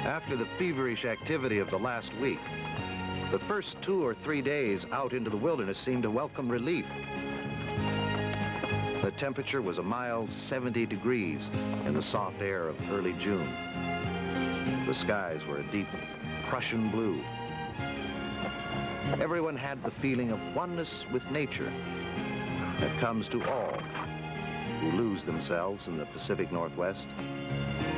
After the feverish activity of the last week, the first 2 or 3 days out into the wilderness seemed to welcome relief. The temperature was a mild 70 degrees in the soft air of early June. The skies were a deep Prussian blue. Everyone had the feeling of oneness with nature that comes to all who lose themselves in the Pacific Northwest.